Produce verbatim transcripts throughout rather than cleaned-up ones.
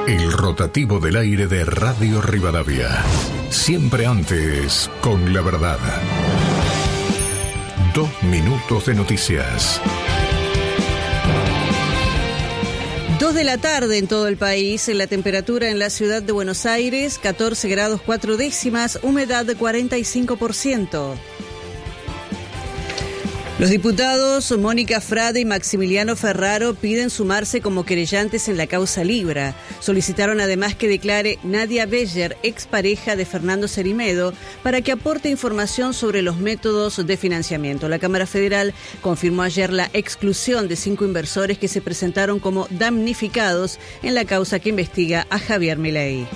El rotativo del aire de Radio Rivadavia. Siempre antes, con la verdad. Dos minutos de noticias. Dos de la tarde en todo el país, la temperatura en la ciudad de Buenos Aires, catorce grados cuatro décimas, humedad de cuarenta y cinco por ciento. Los diputados Mónica Frade y Maximiliano Ferraro piden sumarse como querellantes en la causa Libra. Solicitaron además que declare Nadia Beller, expareja de Fernando Cerimedo, para que aporte información sobre los métodos de financiamiento. La Cámara Federal confirmó ayer la exclusión de cinco inversores que se presentaron como damnificados en la causa que investiga a Javier Milei.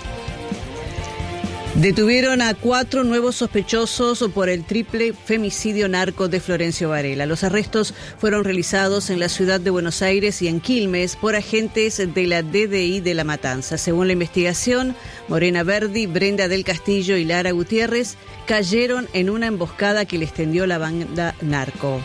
Detuvieron a cuatro nuevos sospechosos por el triple femicidio narco de Florencio Varela. Los arrestos fueron realizados en la ciudad de Buenos Aires y en Quilmes por agentes de la D D I de La Matanza. Según la investigación, Morena Verdi, Brenda del Castillo y Lara Gutiérrez cayeron en una emboscada que les tendió la banda narco.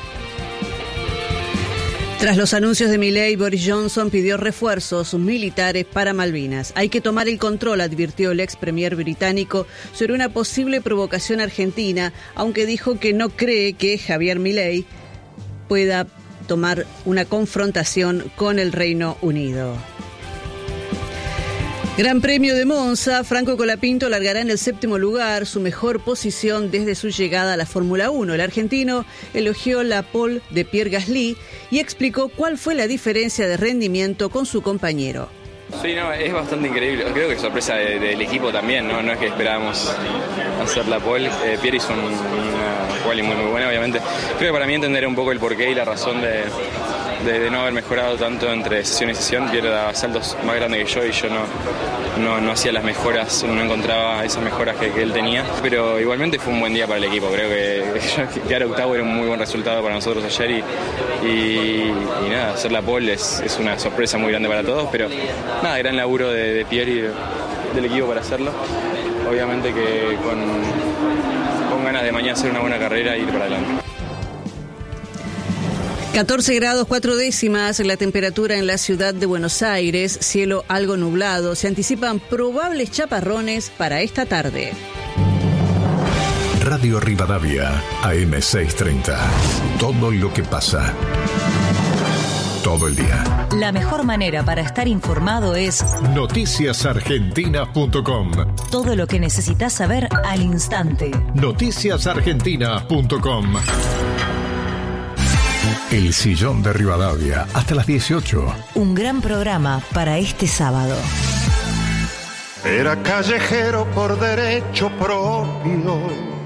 Tras los anuncios de Milei, Boris Johnson pidió refuerzos militares para Malvinas. Hay que tomar el control, advirtió el ex premier británico sobre una posible provocación argentina, aunque dijo que no cree que Javier Milei pueda tomar una confrontación con el Reino Unido. Gran Premio de Monza, Franco Colapinto largará en el séptimo lugar, su mejor posición desde su llegada a la Fórmula uno. El argentino elogió la pole de Pierre Gasly y explicó cuál fue la diferencia de rendimiento con su compañero. Sí, no, es bastante increíble. Creo que es sorpresa de, del equipo también, ¿no? No es que esperábamos hacer la pole. Eh, Pierre hizo un, una quali muy, muy buena, obviamente. Creo que para mí entender un poco el porqué y la razón de, de, de no haber mejorado tanto entre sesión y sesión. Pierre daba saltos más grandes que yo y yo no, no, no hacía las mejoras, no encontraba esas mejoras que, que él tenía. Pero igualmente fue un buen día para el equipo. Creo que quedar octavo era un muy buen resultado para nosotros ayer y, y, y nada, hacer la pole es, es una sorpresa muy grande para todos, pero nada, gran laburo de, de Pierre y de, del equipo para hacerlo. Obviamente que con, con ganas de mañana hacer una buena carrera e ir para adelante. catorce grados cuatro décimas la temperatura en la ciudad de Buenos Aires, cielo algo nublado. Se anticipan probables chaparrones para esta tarde. Radio Rivadavia, A M seiscientos treinta. Todo lo que pasa. Todo el día. La mejor manera para estar informado es noticias argentinas punto com. Todo lo que necesitas saber al instante. noticias argentinas punto com. El Sillón de Rivadavia, hasta las dieciocho. Un gran programa para este sábado. Era callejero por derecho propio.